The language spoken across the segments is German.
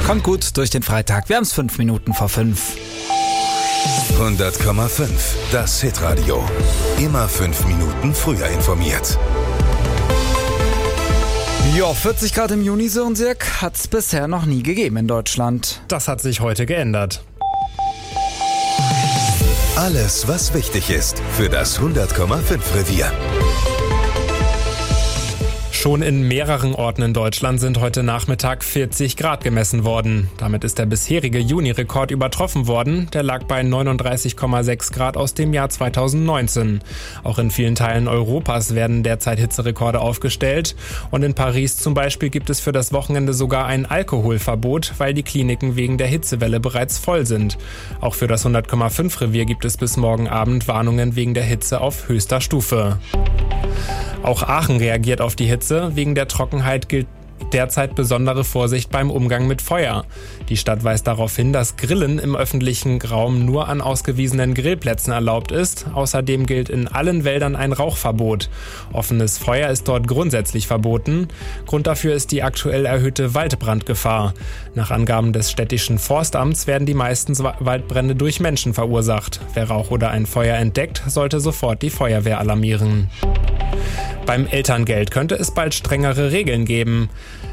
Kommt gut durch den Freitag. Wir haben es 5 Minuten vor 5. 100,5. Das Hitradio. Immer 5 Minuten früher informiert. Ja, 40 Grad im Juni, Sören Sirk, hat es bisher noch nie gegeben in Deutschland. Das hat sich heute geändert. Alles, was wichtig ist für das 100,5 Revier. Schon in mehreren Orten in Deutschland sind heute Nachmittag 40 Grad gemessen worden. Damit ist der bisherige Juni-Rekord übertroffen worden. Der lag bei 39,6 Grad aus dem Jahr 2019. Auch in vielen Teilen Europas werden derzeit Hitzerekorde aufgestellt. Und in Paris zum Beispiel gibt es für das Wochenende sogar ein Alkoholverbot, weil die Kliniken wegen der Hitzewelle bereits voll sind. Auch für das 100,5 Revier gibt es bis morgen Abend Warnungen wegen der Hitze auf höchster Stufe. Auch Aachen reagiert auf die Hitze. Wegen der Trockenheit gilt derzeit besondere Vorsicht beim Umgang mit Feuer. Die Stadt weist darauf hin, dass Grillen im öffentlichen Raum nur an ausgewiesenen Grillplätzen erlaubt ist. Außerdem gilt in allen Wäldern ein Rauchverbot. Offenes Feuer ist dort grundsätzlich verboten. Grund dafür ist die aktuell erhöhte Waldbrandgefahr. Nach Angaben des städtischen Forstamts werden die meisten Waldbrände durch Menschen verursacht. Wer Rauch oder ein Feuer entdeckt, sollte sofort die Feuerwehr alarmieren. Beim Elterngeld könnte es bald strengere Regeln geben.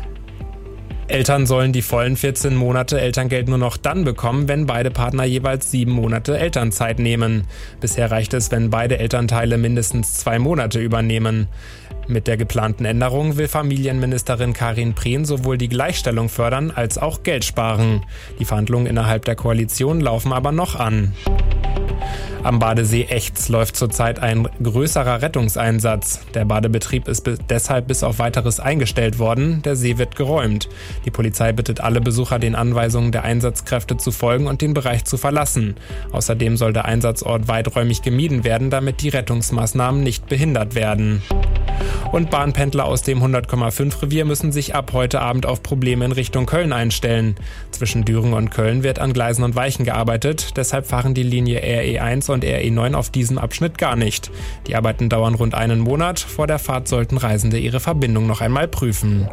Eltern sollen die vollen 14 Monate Elterngeld nur noch dann bekommen, wenn beide Partner jeweils 7 Monate Elternzeit nehmen. Bisher reicht es, wenn beide Elternteile mindestens 2 Monate übernehmen. Mit der geplanten Änderung will Familienministerin Karin Prehn sowohl die Gleichstellung fördern als auch Geld sparen. Die Verhandlungen innerhalb der Koalition laufen aber noch an. Am Badesee Echts läuft zurzeit ein größerer Rettungseinsatz. Der Badebetrieb ist deshalb bis auf Weiteres eingestellt worden. Der See wird geräumt. Die Polizei bittet alle Besucher, den Anweisungen der Einsatzkräfte zu folgen und den Bereich zu verlassen. Außerdem soll der Einsatzort weiträumig gemieden werden, damit die Rettungsmaßnahmen nicht behindert werden. Und Bahnpendler aus dem 100,5 Revier müssen sich ab heute Abend auf Probleme in Richtung Köln einstellen. Zwischen Düren und Köln wird an Gleisen und Weichen gearbeitet. Deshalb fahren die Linie RE1 und RE9 auf diesem Abschnitt gar nicht. Die Arbeiten dauern rund einen Monat. Vor der Fahrt sollten Reisende ihre Verbindung noch einmal prüfen.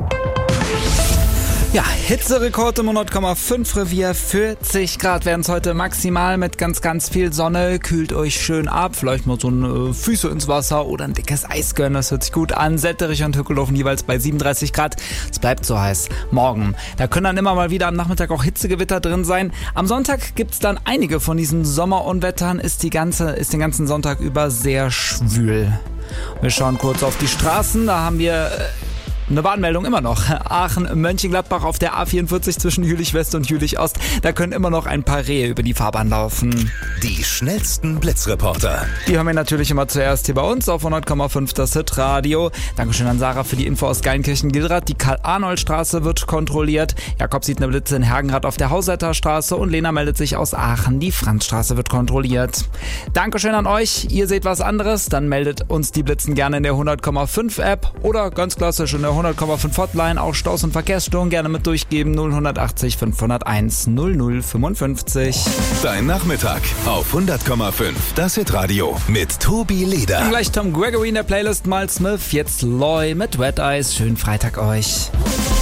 Ja, Hitzerekord im 100,5 Revier. 40 Grad werden es heute maximal mit ganz, ganz viel Sonne. Kühlt euch schön ab. Vielleicht mal so ein Füße ins Wasser oder ein dickes Eis gönnen. Das hört sich gut an. Setterich und Hückelhofen jeweils bei 37 Grad. Es bleibt so heiß. Morgen. Da können dann immer mal wieder am Nachmittag auch Hitzegewitter drin sein. Am Sonntag gibt's dann einige von diesen Sommerunwettern. Ist den ganzen Sonntag über sehr schwül. Wir schauen kurz auf die Straßen. Da haben wir eine Warnmeldung immer noch. Aachen-Mönchengladbach auf der A44 zwischen Jülich-West und Jülich-Ost. Da können immer noch ein paar Rehe über die Fahrbahn laufen. Die schnellsten Blitzreporter. Die hören wir natürlich immer zuerst hier bei uns auf 100,5 das Hitradio. Dankeschön an Sarah für die Info aus Geilenkirchen-Gilrath. Die Karl-Arnold-Straße wird kontrolliert. Jakob sieht eine Blitze in Hergenrath auf der Hauseiter Straße und Lena meldet sich aus Aachen. Die Franzstraße wird kontrolliert. Dankeschön an euch. Ihr seht was anderes, dann meldet uns die Blitzen gerne in der 100,5 App oder ganz klassisch in der 100,5 Hotline, auch Staus und Verkehrsstörungen gerne mit durchgeben. 0180 501 0055. Dein Nachmittag auf 100,5. Das Hitradio mit Tobi Leder. Gleich Tom Gregory in der Playlist, mal Smith, jetzt Loy mit Wet Eyes. Schönen Freitag euch.